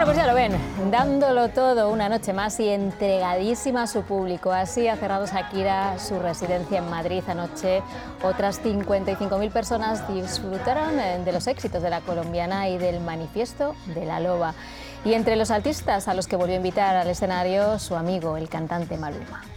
Bueno, pues ya lo ven, dándolo todo una noche más y entregadísima a su público. Así ha cerrado Shakira su residencia en Madrid anoche. Otras 55.000 personas disfrutaron de los éxitos de la colombiana y del manifiesto de la loba. Y entre los artistas a los que volvió a invitar al escenario, su amigo, el cantante Maluma.